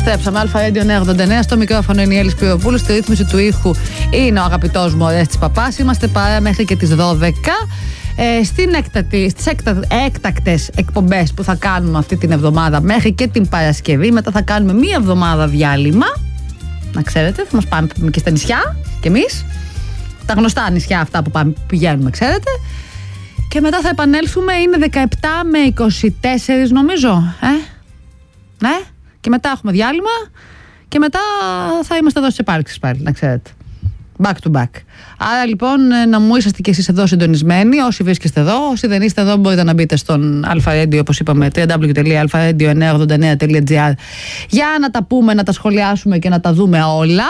Επιστρέψαμε. Α89 στο μικρόφωνο είναι η Έλλη Σπυροπούλου. Στη ρύθμιση του ήχου είναι ο αγαπητός μου Ορέστης Παπάς. Είμαστε παρέα μέχρι και τις 12. Στις έκτακτες εκπομπές που θα κάνουμε αυτή την εβδομάδα μέχρι και την Παρασκευή. Μετά θα κάνουμε μία εβδομάδα διάλειμμα. Να ξέρετε, θα μας πάμε και στα νησιά κι εμείς. Τα γνωστά νησιά αυτά που πηγαίνουμε, ξέρετε. Και μετά θα επανέλθουμε, είναι 17 με 24 νομίζω. Ναι. Και μετά έχουμε διάλειμμα και μετά θα είμαστε εδώ στις επάρξεις πάλι, να ξέρετε. Back to back. Άρα λοιπόν να μου είσαστε και εσείς εδώ συντονισμένοι, όσοι βρίσκεστε εδώ. Όσοι δεν είστε εδώ μπορείτε να μπείτε στον Αλφα-Radio, όπως είπαμε, www.alfaradio989.gr, για να τα πούμε, να τα σχολιάσουμε και να τα δούμε όλα.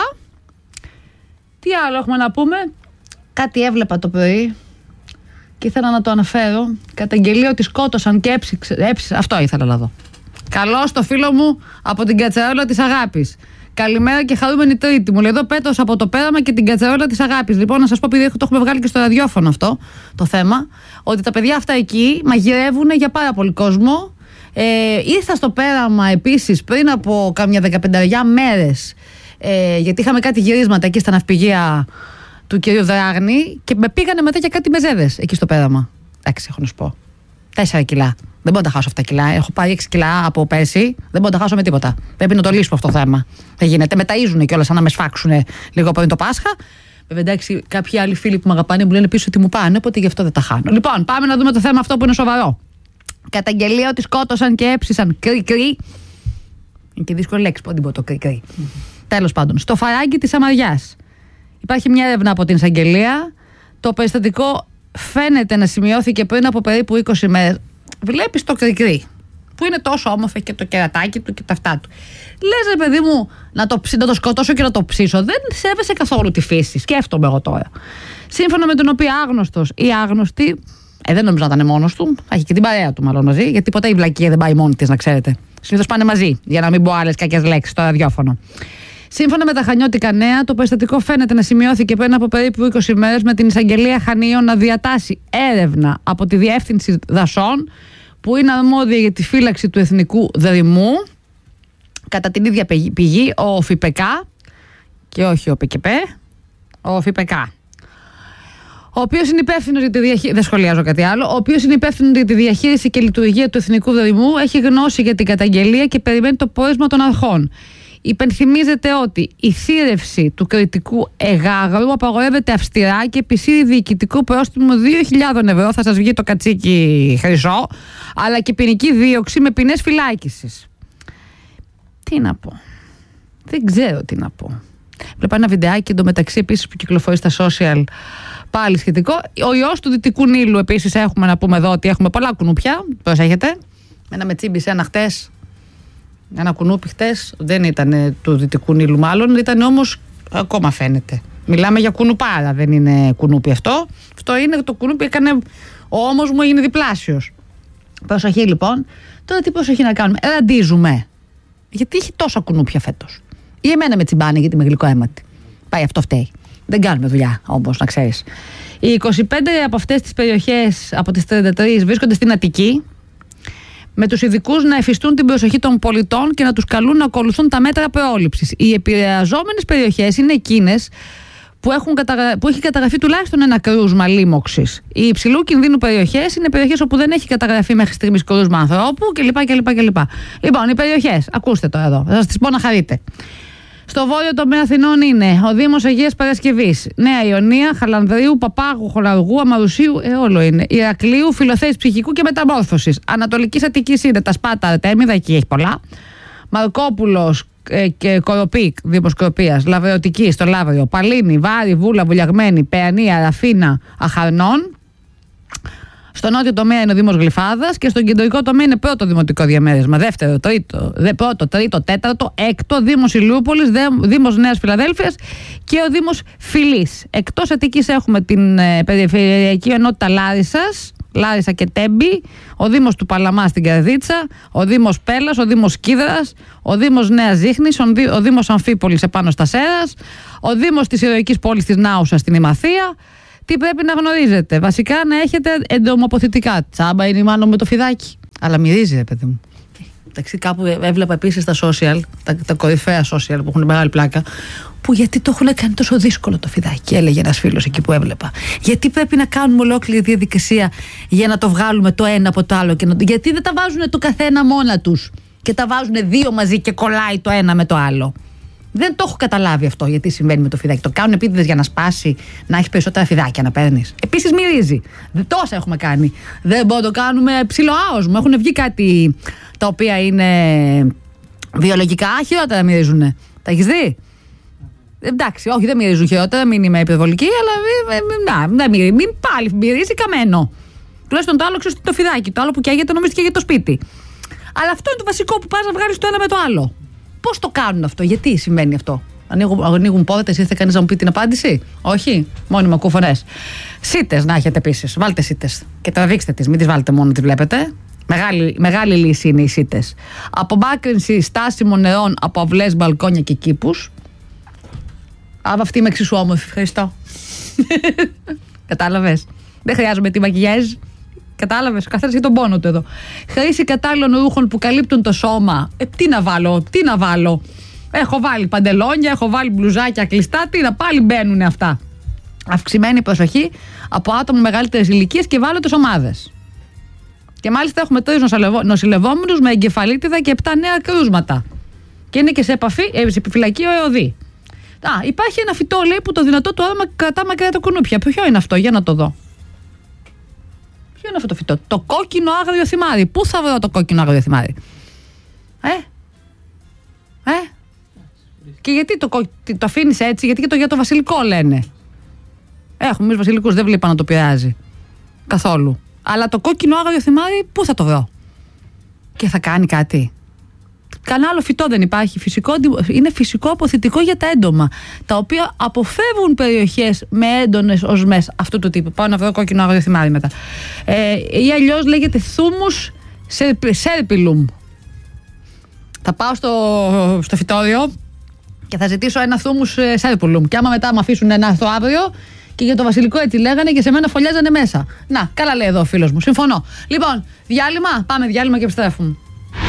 Τι άλλο έχουμε να πούμε? Κάτι έβλεπα το πρωί και ήθελα να το αναφέρω. Καταγγελία ότι σκότωσαν και έψηξαν. Αυτό ήθελα να δω. Καλώς το φίλο μου από την Κατσαρόλα της Αγάπης. Καλημέρα και χαρούμενη Τρίτη. Μου λέει εδώ πέτος από το πέραμα και την Κατσαρόλα της Αγάπης. Λοιπόν, να σας πω, επειδή το έχουμε βγάλει και στο ραδιόφωνο αυτό το θέμα, ότι τα παιδιά αυτά εκεί μαγειρεύουν για πάρα πολύ κόσμο. Ήρθα στο πέραμα επίσης πριν από κάμια 15 μέρες, γιατί είχαμε κάτι γυρίσματα εκεί στα ναυπηγεία του κυρίου Δράγνη και με πήγανε μετά για κάτι μεζέδες εκεί στο πέραμα. Εντάξει, έχω να σου πω. 4 κιλά. Δεν μπορώ να τα χάσω αυτά κιλά. Έχω πάρει 6 κιλά από πέρσι. Δεν μπορώ να τα χάσω με τίποτα. Πρέπει να το λύσουμε αυτό το θέμα. Δεν γίνεται. Με ταΐζουνε κιόλας, σαν να με σφάξουν λίγο πριν το Πάσχα. Βέβαια, εντάξει, κάποιοι άλλοι φίλοι που με αγαπάνε μου λένε πίσω ότι μου πάνε, οπότε γι' αυτό δεν τα χάνω. Λοιπόν, πάμε να δούμε το θέμα αυτό που είναι σοβαρό. Καταγγελία ότι σκότωσαν και έψησαν κρι-κρι. Είναι και δύσκολη λέξη, πότε πω το κρι-κρι. Τέλος πάντων, στο Φαράγγι της Αμαριάς. Υπάρχει μια έρευνα από την εισαγγελία. Το περιστατικό φαίνεται να σημειώθηκε πριν από περίπου 20 μέρες. Βλέπεις το κρικρί, που είναι τόσο όμορφο και το κερατάκι του και τα αυτά του. Λες, ρε παιδί μου, να το σκοτώσω και να το ψήσω. Δεν σέβεσαι καθόλου τη φύση. Σκέφτομαι εγώ τώρα. Σύμφωνα με τον οποίο άγνωστος ή άγνωστη, δεν νομίζω να ήταν μόνος του, θα έχει και την παρέα του μάλλον μαζί, γιατί ποτέ η βλακία δεν πάει μόνη της, να ξέρετε. Συνήθως πάνε μαζί, για να μην πω άλλες κακές λέξεις στο ραδιόφωνο. Σύμφωνα με τα Χανιώτικα Νέα, το περιστατικό φαίνεται να σημειώθηκε πριν από περίπου 20 μέρες, με την εισαγγελία Χανίων να διατάσει έρευνα από τη Διεύθυνση Δασών, που είναι αρμόδια για τη φύλαξη του εθνικού δρυμού. Κατά την ίδια πηγή, ο ΦΠΚ, και όχι ο ΠΚΠ, ο ΦΠΚ, ο οποίος είναι υπεύθυνος για τη διαχείριση. Δεν σχολιάζω κάτι άλλο. Ο οποίος είναι υπεύθυνος για τη διαχείριση και λειτουργία του εθνικού δρυμού, έχει γνώση για την καταγγελία και περιμένει το πόρισμα των αρχών. Υπενθυμίζεται ότι η θύρευση του κρητικού εγάγρου απαγορεύεται αυστηρά και επισύρει διοικητικό πρόστιμο 2.000 ευρώ, θα σας βγει το κατσίκι χρυσό, αλλά και ποινική δίωξη με ποινές φυλάκισης. Τι να πω? Δεν ξέρω τι να πω. Βλέπα ένα βιντεάκι εντωμεταξύ επίσης που κυκλοφορεί στα social, πάλι σχετικό. Ο ιός του Δυτικού Νείλου επίσης έχουμε να πούμε εδώ ότι έχουμε πολλά κουνούπια. Προσέχετε. Ένα με τσίμπησε ένα χτες. Ένα κουνούπι χτες, δεν ήταν του Δυτικού Νείλου μάλλον, ήταν όμως, ακόμα φαίνεται. Μιλάμε για κουνουπάρα, δεν είναι κουνούπι αυτό. Αυτό είναι το κουνούπι, ο ώμος μου έγινε διπλάσιος. Προσοχή λοιπόν. Τώρα τι προσοχή να κάνουμε? Ραντίζουμε. Γιατί έχει τόσα κουνούπια φέτος. Ή εμένα με τσιμπάνε γιατί είμαι γλυκοαίματη. Πάει, αυτό φταίει. Δεν κάνουμε δουλειά όμως, να ξέρεις. Οι 25 από αυτές τις περιοχές, από τις 33, βρίσκονται στην Αττική, με τους ειδικούς να εφιστούν την προσοχή των πολιτών και να τους καλούν να ακολουθούν τα μέτρα πρόληψης. Οι επηρεαζόμενες περιοχές είναι εκείνες που έχει καταγραφεί τουλάχιστον ένα κρούσμα λίμωξης. Οι υψηλού κινδύνου περιοχές είναι περιοχές όπου δεν έχει καταγραφεί μέχρι στιγμής κρούσμα ανθρώπου κλπ. Λοιπόν, οι περιοχές, ακούστε τώρα εδώ, θα σας τις πω να χαρείτε. Στο βόρειο τομέα Αθηνών είναι ο Δήμος Αγίας Παρασκευής, Νέα Ιωνία, Χαλανδρίου, Παπάγου, Χολαργού, Αμαρουσίου, όλο είναι. Ηρακλείου, Φιλοθέης Ψυχικού και Μεταμόρφωσης. Ανατολικής Αττικής είναι τα Σπάτα, Αρτέμιδα, εκεί έχει πολλά. Μαρκόπουλος και Κοροπή, Δήμος Κοροπίας, Λαβρεωτική στο Λαύριο, Παλίνη, Βάρη, Βούλα, Βουλιαγμένη, Παιανία, Ραφίνα, Αχαρνών. Στο νότιο τομέα είναι ο Δήμος Γλυφάδας και στον κεντρικό τομέα είναι πρώτο δημοτικό διαμέρισμα. Δεύτερο, πρώτο, τρίτο, τέταρτο, έκτο, Δήμος Ηλιούπολης, Δήμος Νέας Φιλαδέλφειας και ο Δήμος Φιλής. Εκτός Αττικής έχουμε την περιφερειακή ενότητα Λάρισα και Τέμπη, ο Δήμος του Παλαμά στην Καρδίτσα, ο Δήμος Πέλλας, ο Δήμος Κίδρας, ο Δήμος Νέας Ζήχνης, ο Δήμος Αμφίπολης επάνω στα Σέρας, ο Δήμος της ηρωικής πόλης της Νάουσας στην Ημαθία. Τι πρέπει να γνωρίζετε? Βασικά να έχετε εντομοποθητικά. Τσάμπα είναι η μάνα με το φιδάκι. Αλλά μυρίζει, ρε παιδί μου. Εντάξει, κάπου έβλεπα επίσης τα social, τα κορυφαία social που έχουν μεγάλη πλάκα, που γιατί το έχουν κάνει τόσο δύσκολο το φιδάκι, έλεγε ένας φίλος εκεί που έβλεπα. Γιατί πρέπει να κάνουμε ολόκληρη διαδικασία για να το βγάλουμε το ένα από το άλλο, γιατί δεν τα βάζουν το καθένα μόνα τους και τα βάζουν δύο μαζί και κολλάει το ένα με το άλλο. Δεν το έχω καταλάβει αυτό γιατί συμβαίνει με το φιδάκι. Το κάνουν επίτηδες για να σπάσει, να έχει περισσότερα φιδάκια να παίρνεις. Επίσης μυρίζει. Τόσα έχουμε κάνει. Δεν μπορούμε να το κάνουμε ψιλοάοσμο. Έχουν βγει κάτι τα οποία είναι βιολογικά χειρότερα μυρίζουν. Τα έχεις δει? Εντάξει, όχι, δεν μυρίζουν χειρότερα, μην είμαι υπερβολική, αλλά μην πάλι μυρίζει καμένο. Τουλάχιστον το άλλο ξέρεις το φιδάκι. Το άλλο που καίγεται νομίζω και για το σπίτι. Αλλά αυτό είναι το βασικό που πας να βγάλεις το ένα με το άλλο. Πώς το κάνουν αυτό, γιατί συμβαίνει αυτό? Ανοίγουν πόρτες, ήρθε κανείς να μου πει την απάντηση? Όχι, μόνοι μου ακούω φωνές. Σίτες να έχετε επίσης. Βάλτε σίτες και τραβήξτε τις, μην τις βάλετε μόνο, τις βλέπετε. Μεγάλη λύση είναι οι σίτες. Απομάκρυνση στάσιμων νερών από αυλές, μπαλκόνια και κήπους. Αυτή είμαι εξίσου όμορφη, ευχαριστώ. Κατάλαβες? Δεν χρειάζομαι τη μακιγιάζ. Κατάλαβες, ο καθένας για τον πόνο του εδώ. Χρήση κατάλληλων ρούχων που καλύπτουν το σώμα. Τι να βάλω. Έχω βάλει παντελόνια, έχω βάλει μπλουζάκια κλειστά. Πάλι μπαίνουν αυτά. Αυξημένη προσοχή από άτομα μεγαλύτερης ηλικίας και ευάλωτες ομάδες. Και μάλιστα έχουμε 3 νοσηλευόμενους με εγκεφαλίτιδα και 7 νέα κρούσματα. Και είναι και σε επιφυλακή ο ΕΟΔΗ. Υπάρχει ένα φυτό, λέει, που το δυνατό του άρωμα κρατά μακριά τα κουνούπια. Ποιο είναι αυτό, για να το δω. Ποιο είναι αυτό το φυτό? Το κόκκινο άγριο θυμάρι. Πού θα βρω το κόκκινο άγριο θυμάρι? Και γιατί το αφήνεις έτσι? Γιατί και για το βασιλικό λένε. Έχουμε εμείς βασιλικούς, δεν βλέπα να το πειράζει καθόλου. Αλλά το κόκκινο άγριο θυμάρι πού θα το βρω? Και θα κάνει κάτι? Κανένα άλλο φυτό δεν υπάρχει. Είναι φυσικό αποθητικό για τα έντομα, τα οποία αποφεύγουν περιοχές με έντονες οσμές αυτού του τύπου. Πάω να βρω κόκκινο άγριο θυμάρι μετά. Ή αλλιώς λέγεται θούμους σέρπιλουμ. Θα πάω στο φυτόριο και θα ζητήσω ένα θούμους σέρπιλουμ. Και άμα μετά με αφήσουν να έρθω αύριο, και για το βασιλικό έτσι λέγανε και σε μένα φωλιάζανε μέσα. Να, καλά λέει εδώ ο φίλος μου. Συμφωνώ. Λοιπόν, διάλειμμα. Πάμε διάλειμμα και επιστρέφουμε.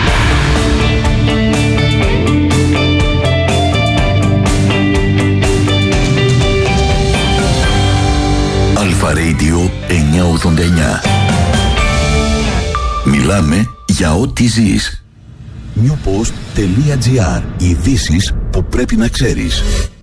Αλφα Radio 989. Μιλάμε για ό,τι ζεις. Newpost.gr. Ειδήσεις που πρέπει να ξέρεις.